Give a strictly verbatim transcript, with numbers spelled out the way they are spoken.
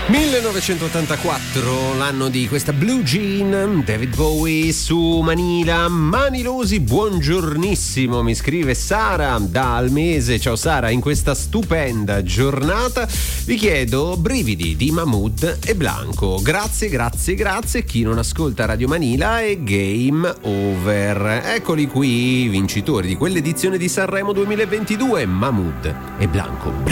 millenovecentottantaquattro, l'anno di questa Blue Jean, David Bowie su Manila. Manilosi, buongiornissimo, mi scrive Sara da Almese. Ciao Sara, in questa stupenda giornata vi chiedo Brividi di Mahmood e Blanco. Grazie, grazie, grazie. Chi non ascolta Radio Manila è game over. Eccoli qui, vincitori di quell'edizione di Sanremo duemilaventidue, Mahmood e Blanco.